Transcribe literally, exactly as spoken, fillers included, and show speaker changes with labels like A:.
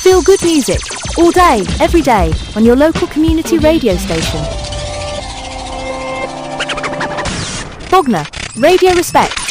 A: Feel good music, all day, every day, on your local community radio station. Bognor, Radio Respect.